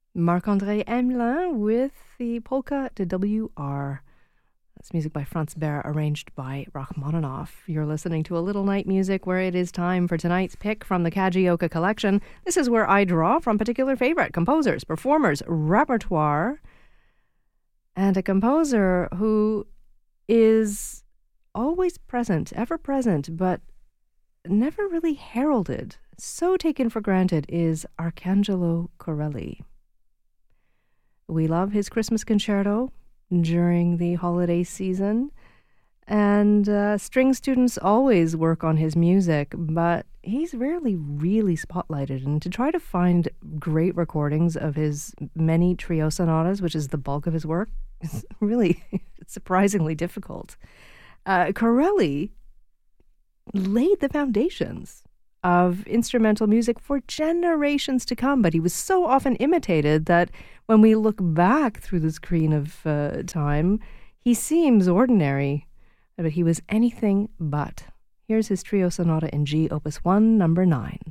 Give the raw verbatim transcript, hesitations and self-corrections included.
Marc-André Hamelin with the polka to W R. That's music by Franz Baer, arranged by Rachmaninoff. You're listening to A Little Night Music, where it is time for tonight's pick from the Kajioka collection. This is where I draw from particular favorite composers, performers, repertoire, and a composer who is always present, ever present, but never really heralded, so taken for granted, is Arcangelo Corelli. We love his Christmas concerto during the holiday season, and uh, string students always work on his music, but he's rarely really spotlighted. And to try to find great recordings of his many trio sonatas, which is the bulk of his work, is really surprisingly difficult. Uh, Corelli laid the foundations of instrumental music for generations to come, but he was so often imitated that when we look back through the screen of uh, time, he seems ordinary, but he was anything but. Here's his trio sonata in G, opus one, number nine.